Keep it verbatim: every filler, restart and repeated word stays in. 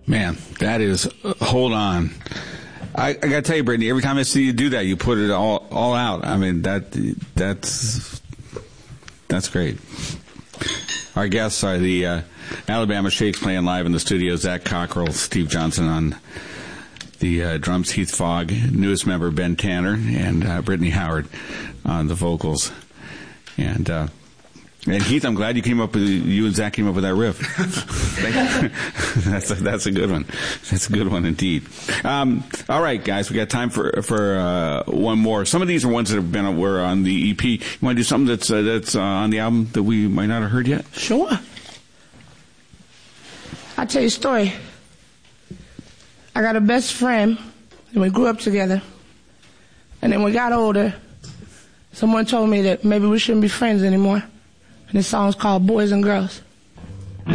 Man, that is, uh, hold on. I, I got to tell you, Brittany, every time I see you do that, you put it all all out. I mean, that that's that's great. Our guests are the uh, Alabama Shakes playing live in the studio. Zach Cockrell, Steve Johnson on the uh, drums, Heath Fogg, newest member Ben Tanner, and uh, Brittany Howard on the vocals. And uh, and Heath, I'm glad you came up with you and Zach came up with that riff. that's a, that's a good one. That's a good one indeed. Um, all right, guys, we got time for for uh, one more. Some of these are ones that have been were on the E P. You want to do something that's uh, that's uh, on the album that we might not have heard yet? Sure. I'll tell you a story. I got a best friend, and we grew up together. And then we got older. Someone told me that maybe we shouldn't be friends anymore. And this song's called Boys and Girls.